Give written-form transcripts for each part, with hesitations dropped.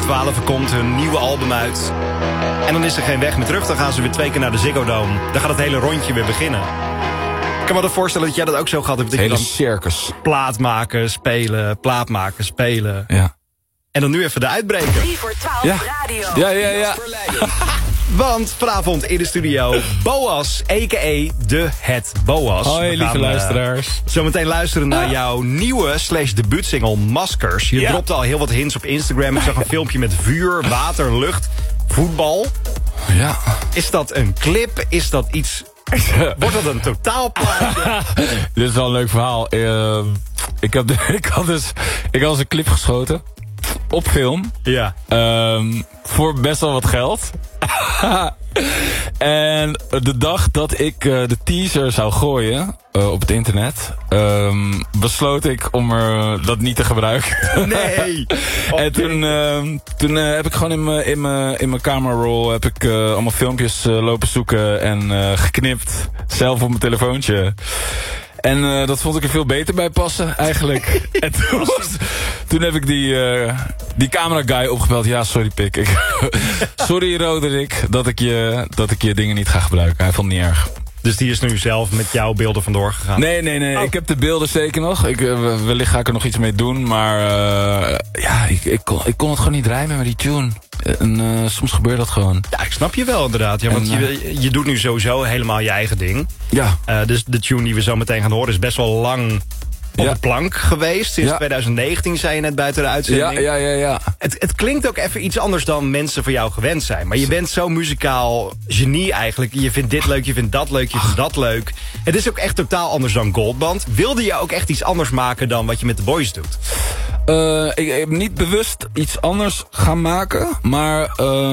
12 komt hun nieuwe album uit. En dan is er geen weg meer terug. Dan gaan ze weer 2 keer naar de Ziggo Dome. Dan gaat het hele rondje weer beginnen. Ik kan me voorstellen dat jij dat ook zo gehad hebt. Dat hele je dan circus. Plaat maken, spelen. Ja. En dan nu even de uitbreker. 3 voor 12 radio. Ja. Want vanavond in de studio Boas, a.k.a. de Het Boas. Hoi, lieve luisteraars. Zometeen luisteren naar jouw nieuwe /debuutsingle Maskers. Je dropt al heel wat hints op Instagram. Ik zag een filmpje met vuur, water, lucht, voetbal. Ja. Is dat een clip? Is dat iets... Wordt dat een totaalplaatje? Dit is wel een leuk verhaal. Ik had eens een clip geschoten. Op film. Ja. Voor best wel wat geld. En de dag dat ik de teaser zou gooien op het internet, besloot ik om dat niet te gebruiken. Nee. En toen heb ik gewoon in mijn cameraroll heb ik allemaal filmpjes lopen zoeken en geknipt. Zelf op mijn telefoontje. En dat vond ik er veel beter bij passen, eigenlijk. En toen heb ik die camera guy opgebeld. Ja, sorry Pik. Sorry Roderick dat ik je dingen niet ga gebruiken. Hij vond het niet erg. Dus die is nu zelf met jouw beelden vandoor gegaan? Nee. Oh. Ik heb de beelden zeker nog. Wellicht ga ik er nog iets mee doen. Maar ik kon het gewoon niet rijmen met die tune. En soms gebeurt dat gewoon. Ja, ik snap je wel inderdaad. Ja, want je doet nu sowieso helemaal je eigen ding. Ja. Dus de tune die we zo meteen gaan horen is best wel lang op de plank geweest. Sinds 2019 zei je net buiten de uitzending. Ja. Het klinkt ook even iets anders dan mensen van jou gewend zijn. Maar je bent zo muzikaal genie eigenlijk. Je vindt dit leuk, je vindt dat leuk, je vindt dat leuk. Het is ook echt totaal anders dan Goldband. Wilde je ook echt iets anders maken dan wat je met The Boys doet? Ik heb niet bewust iets anders gaan maken. Maar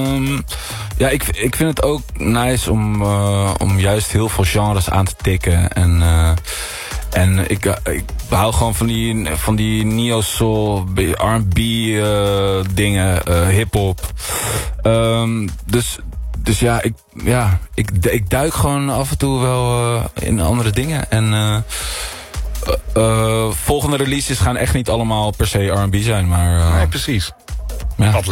ik vind het ook nice om juist heel veel genres aan te tikken. En ik hou gewoon van die neo-soul, R&B dingen, hip-hop. Dus ik duik gewoon af en toe wel in andere dingen. En volgende releases gaan echt niet allemaal per se R&B zijn. Maar, nee, precies. Ja.